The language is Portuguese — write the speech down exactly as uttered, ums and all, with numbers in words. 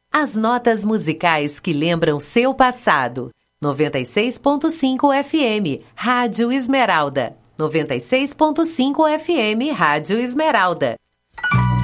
As notas musicais que lembram seu passado. noventa e seis ponto cinco F M, Rádio Esmeralda. noventa e seis ponto cinco F M, Rádio Esmeralda.